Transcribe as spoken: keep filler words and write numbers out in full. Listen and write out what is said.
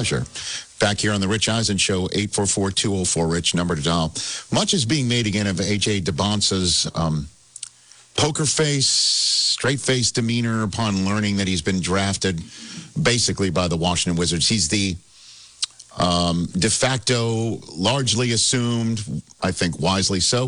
pleasure. Back here on the Rich Eisen Show, eight four four, two oh four, RICH, number to dial. Much is being made again of A J DeBonsa's um, poker face, straight-faced demeanor upon learning that he's been drafted basically by the Washington Wizards. He's the um, de facto, largely assumed, I think wisely so,